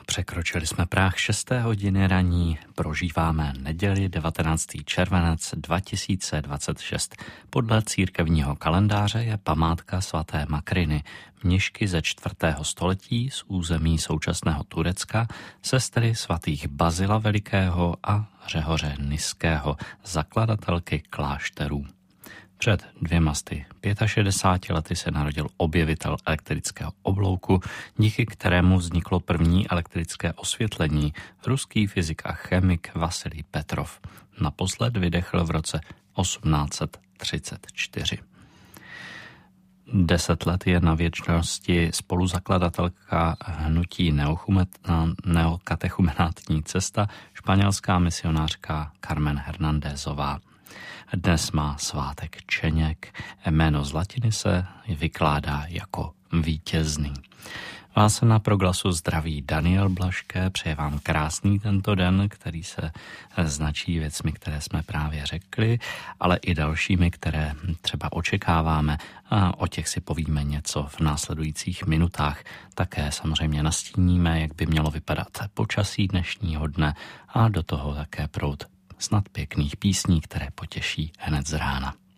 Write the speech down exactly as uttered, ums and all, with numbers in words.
Překročili jsme práh šesté hodiny raní, prožíváme neděli devatenáctého červenec dva tisíce dvacet šest. Podle církevního kalendáře je památka svaté Makriny, mnišky ze čtvrtého století z území současného Turecka, sestry svatých Bazila Velikého a Řehoře Nyského, zakladatelky klášterů. Před dvěma sty šedesáti lety se narodil objevitel elektrického oblouku, díky kterému vzniklo první elektrické osvětlení, ruský fyzik a chemik Vasilij Petrov. Naposled vydechl v roce osmnáct set třicet čtyři. Deset let je na věčnosti spoluzakladatelka hnutí neokatechumenátní cesta, španělská misionářka Carmen Hernándezová. Dnes má svátek Čeněk, jméno z latiny se vykládá jako vítězný. Vás na Proglasu zdraví Daniel Blažké, přeje vám krásný tento den, který se značí věcmi, které jsme právě řekli, ale i dalšími, které třeba očekáváme, a o těch si povíme něco v následujících minutách. Také samozřejmě nastíníme, jak by mělo vypadat počasí dnešního dne a do toho také proud snad pěkných písní, které potěší hned z rána.